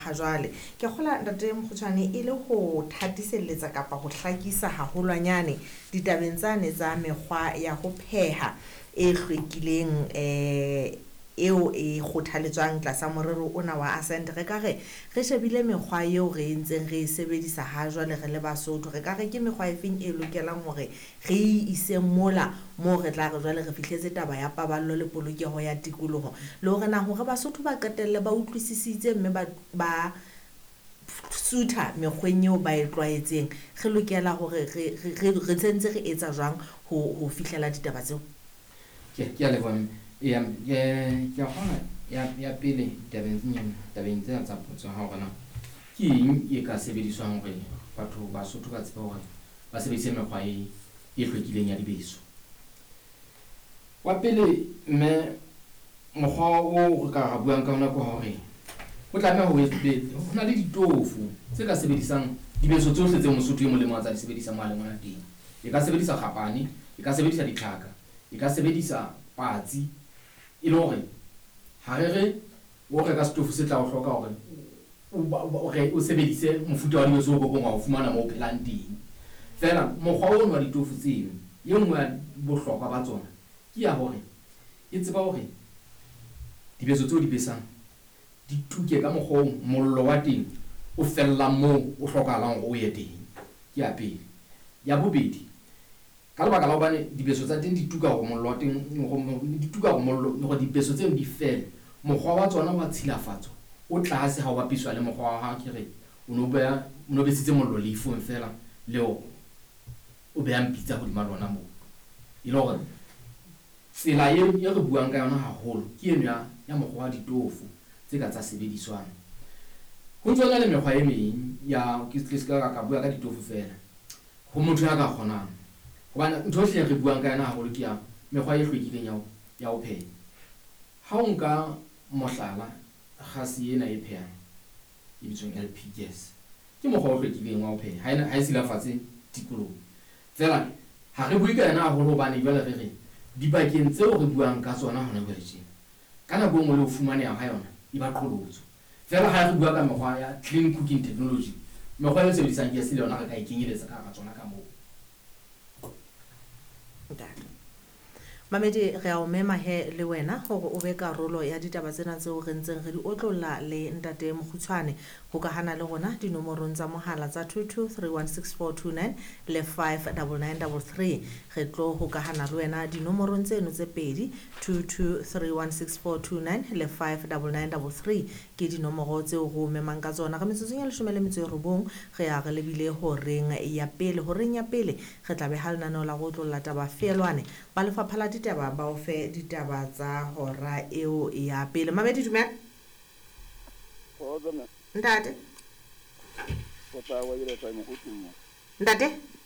ha jwale ke kgola ntate Mokgutshwane e le ho thatiselletsa kapa ho hlakisa haholwanyane ditabeng tsane tsa mekgwa ya ho pheha e hlwekileng eo e kgothaletswang tlasa morero ona wa Ascent. Re ka re shebile mekgwa eo re ntseng re sebedisa ha jwale re le Basotho, re ka re ke mekgwa efeng e lokelang hore re ise mola mo re tla re jwale re fihletse taba ya paballo le polokeho ya tikoloho, le hore na hore Basotho ba qetelle ba utlwisisitse mme ba sutha mekgweng eo ba e tlwaetseng. Re lokela hore re tsentse re etsa jwang ho fihlela ditaba tseo. Ke a leboha ya hona ya pele tabeng tsena tsa potso ha hore na ke eng e ka sebediswang hore batho Basotho ba tsebe hore ba sebedise mekgwa e hlwekileng ya dibeso. Wa pele mme mokgwa o re ka buang ka ona ke hore o tlameha ho na le ditofu tse ka sebedisang dibeso tsohle tse Mosotho e mong le mong a tsa di sebedisa mohaleng wa teng. E ka sebedisa kgapane, e ka sebedisa ditlhaka, e ka sebedisa patsi, e le hore ha re o reka stofo se tla o hloka hore o sebedise mofuta wa dibeso o bokong wa ho fumana moo phelang teng. Fela mokgwa ono wa ditofu tseno e nngwe ya bohlokwa ba tsona ke ya hore e tseba hore dibeso tseo di besang di tuke ka mokgwa mollo wa teng o fellang moo o hlokahalang hore o ye teng. Ke ya pele. Ya bobedi, ka lebaka la hobane dibeso tsa teng di tuka hore mollo wa teng di tuka hore dibeso tseo di fele, mokgwa wa tsona wa tshilafatso o tlase ha o bapiswa le mokgwa wa ha ke re o no besitse mollo leifong fela leo o behang pitsa hodima lona moo. E le hore tsela e re buang ka yona haholo ke eno ya mokgwa wa ditofu tse ka tsa sebediswang. Ho ntsona le mekgwa e meng ya ke ka bua ka ditofu fela ho motho ya ka kgonang, hobane ntho hle re buang ka yona haholo ke ya mekgwa e hlwekileng ya ho pheha. Ha o nka mohlala kgasi ena e phehang e bitswang LP gas, ke mokgwa o hlwekileng wa ho pheha ha e silafatse tikoloho. Fela ha re bue ka yona haholo hobane jwale re re dibakeng tseo re buang ka tsona hona jwale tjena ka nako e nngwe le ho fumaneha ha yona e ba qholotso. Fela ha re bua ka mekgwa ya clean cooking technology, mekgwa e sebedisang gas le yona re ka e kenyeletsa ka hara tsona ka moo. Mamedi, re a o mema he le wena hore o be karolo ya ditaba tsena tseo re ntseng re di otlolla le ntate Mokgutshwane. Ho ka hana le rona dinomorong tsa mohala tsa 22316429 le 59933. Re tlo ho ka hana le wena dinomorong tseno tse pedi 22316429 le 59933. Ke dinomoro tseo ho memang ka tsona ka metsotsong ya 19 re ya re lebile ho reng ya pele re tla be ha lenaneo la go otlolla taba feelwane ba lefapha la ditaba ba o fe ditaba tsa hora eo ya pele. Mamedi, dumela. Ntate. Ntate.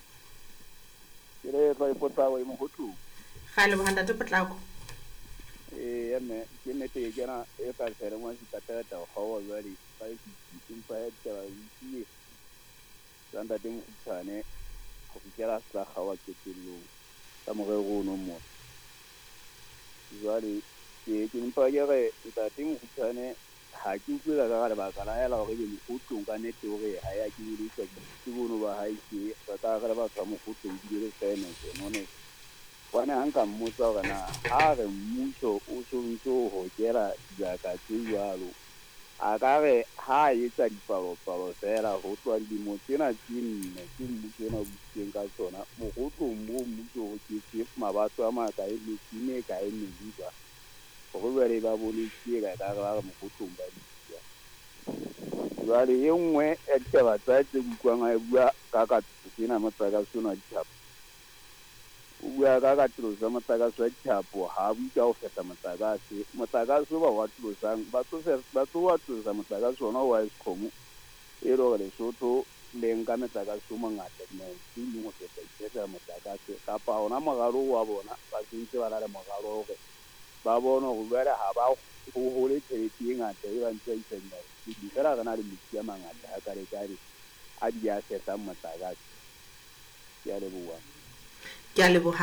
Ga le bohanda te potlako. Mme ke nnete ke kena e ka tsere mo se tatata ga o jwale ba impa ya taba di tsanda teng Mokgutshwane go fikela sa gawa ke tsello ka morero o no mo jwale ke impa ya re ntate Mokgutshwane ha ke utlwela ka le baka la ela hore le motlong ka nete hore ha ya ke le tsa ke bono ba ha ke ba ka re ba tsa motlong di le tsene none wana hanka mmotsa hore na ha re mmuso o sontso ho kera dibaka tse jwalo a ka re ha etsa dipalo fela ho tswa dilemo tsena tse nne ke mmuso ona o butseng ka tsona mogotlong mo mmuso ho ke mabatho a makae le tsine ka e mediba go bere ba bone ke ka re ba mogotlong ba ditya jwale e nngwe e ditaba tsa tse bukwang a bua ka tsena matsaga sona dithapo o bua ka tlosa motlakase wa dithapo ha bua ka ho feta motlakase ba wa tlosang ba tlo tlosa motlakase ona wa Eskom e le gore Lesotho le nka motlakase o mongata mme ke mo feta ditsa motlakase kapa ona mogalo wa bona ba tsentse ba le mogalo hore ba bona go bua ha ba go le tšhelete e ngata e ba ntse e tsena di fela rena le metsi a mangata a kare a di a feta motlakase ya leboa. Ke a leboha.